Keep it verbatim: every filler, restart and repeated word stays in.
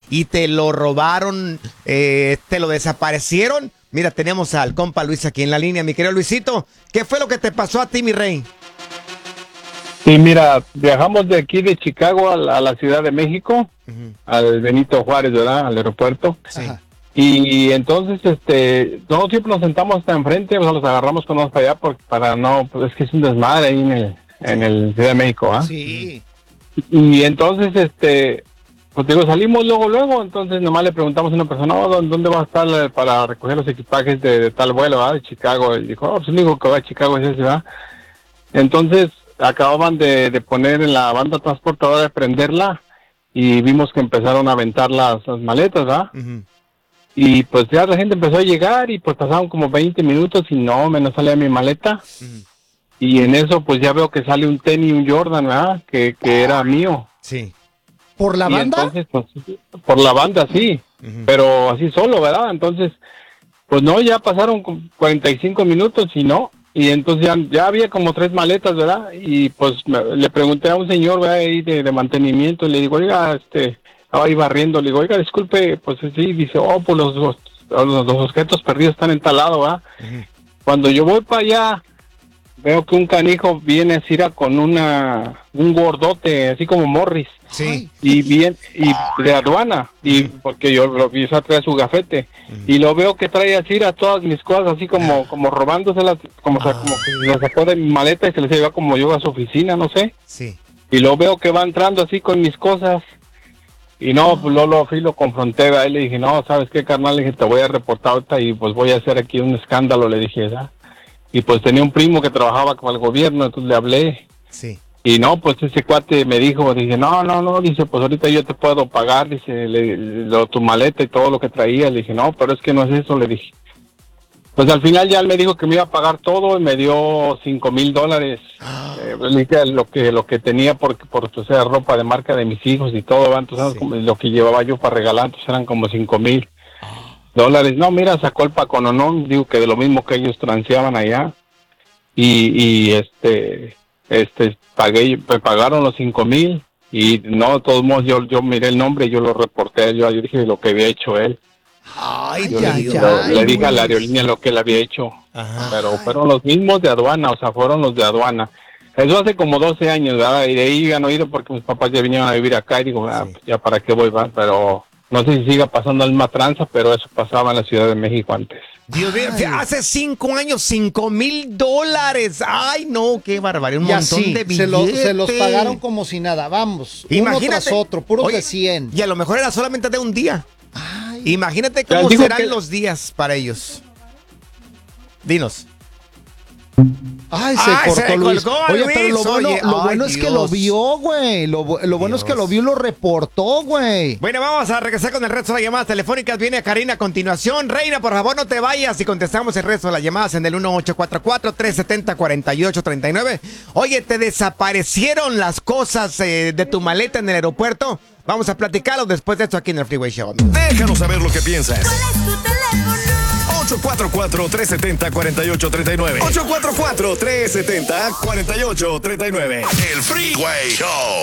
y te lo robaron, eh, te lo desaparecieron. Mira, tenemos al compa Luis aquí en la línea. Mi querido Luisito, ¿qué fue lo que te pasó a ti, mi rey? Sí, mira, viajamos de aquí de Chicago a la, a la Ciudad de México, uh-huh. al Benito Juárez, ¿verdad? Al aeropuerto. Sí. Y entonces, este, no siempre nos sentamos hasta enfrente, o sea, los agarramos con nosotros para allá, porque para no, pues es que es un desmadre ahí en el, en el Ciudad de México, ¿ah? ¿eh? Sí. Y entonces, este, pues digo, salimos luego, luego, entonces nomás le preguntamos a una persona, oh, ¿dónde va a estar para recoger los equipajes de, de tal vuelo, ¿verdad? De Chicago. Y dijo, oh, pues el único que va a Chicago es ese, ¿verdad? Entonces, acababan de, de poner en la banda transportadora, de prenderla, y vimos que empezaron a aventar las, las maletas, ¿verdad? Uh-huh. Y pues ya la gente empezó a llegar y pues pasaron como veinte minutos y no, me no salía mi maleta. Uh-huh. Y en eso pues ya veo que sale un tenis, un Jordan, ¿verdad? Que, que era mío. Sí. ¿Por la y banda? Entonces, pues, por la banda, sí. Uh-huh. Pero así solo, ¿verdad? Entonces, pues no, ya pasaron cuarenta y cinco minutos y no. Y entonces ya, ya había como tres maletas, ¿verdad? Y pues me, le pregunté a un señor, ¿verdad? Ahí de, de mantenimiento y le digo, oiga, este... estaba ahí barriendo, le digo, oiga, disculpe, pues sí, dice, oh, pues los, los, los, los objetos perdidos están en tal lado, ¿verdad? Uh-huh. Cuando yo voy para allá, veo que un canijo viene así con una, un gordote, así como Morris. Sí. Y bien, y de aduana, y porque yo lo vi, trae su gafete, uh-huh. y lo veo que trae así a todas mis cosas, así como, como robándoselas, como, uh-huh. como que las sacó de mi maleta y se las lleva como yo a su oficina, no sé. Sí. Y lo veo que va entrando así con mis cosas. Y no, pues lo fui, lo confronté a él, le dije, no, ¿sabes qué, carnal? Le dije, te voy a reportar ahorita y pues voy a hacer aquí un escándalo, le dije, ¿verdad? Y pues tenía un primo que trabajaba con el gobierno, entonces le hablé. Sí. Y no, pues ese cuate me dijo, dije, no, no, no, dice, pues ahorita yo te puedo pagar, dice, le, lo, tu maleta y todo lo que traía. Le dije, no, pero es que no es eso, le dije. Pues al final ya él me dijo que me iba a pagar todo y me dio cinco mil dólares. Eh, le dije lo que lo que tenía por, por o sea, ropa de marca de mis hijos y todo, entonces sí. como, lo que llevaba yo para regalar, entonces eran como cinco mil dólares. No, mira, sacó el pacononón, digo que de lo mismo que ellos transeaban allá. Y, y este, este, pagué, me pagaron los cinco mil y no, de todos modos yo, yo miré el nombre y yo lo reporté, yo, yo dije lo que había hecho él. Ay, yo ya, le, ya, le, le dije a la aerolínea lo que él había hecho. Ajá. Pero fueron los mismos de aduana, o sea, fueron los de aduana. Eso hace como doce años, ¿verdad? Y de ahí han oído porque mis papás ya vinieron a vivir acá y digo, ah, sí. pues ya para qué voy, ¿va? Pero no sé si siga pasando la misma tranza, pero eso pasaba en la Ciudad de México antes. Dios mío, hace cinco años, cinco mil dólares. Ay, no, qué barbaridad, un y montón así, de billetes. Se, lo, se los pagaron como si nada, vamos, imagínate, uno tras otro, puros oye, de cien. Y a lo mejor era solamente de un día. Ay. Imagínate cómo serán que... los días para ellos. Dinos. Ay, se Ay, cortó se Luis. Colgó, Oye, Luis. pero lo bueno, Oye, lo ay, bueno es Dios. que lo vio, güey. Lo, lo bueno es que lo vio y lo reportó, güey. Bueno, vamos a regresar con el resto de las llamadas telefónicas. Viene Karina a continuación. Reina, por favor, no te vayas y contestamos el resto de las llamadas en el uno ocho cuatro cuatro, tres siete cero, cuatro ocho tres nueve. Oye, ¿te desaparecieron las cosas eh, de tu maleta en el aeropuerto? Vamos a platicarlo después de esto aquí en el Freeway Show. Déjanos saber lo que piensas. ¿Cuál es tu teléfono? ocho cuatro cuatro, tres siete cero, cuatro ocho tres nueve. ocho cuatro cuatro, tres siete cero, cuatro ocho tres nueve. El Freeway Show.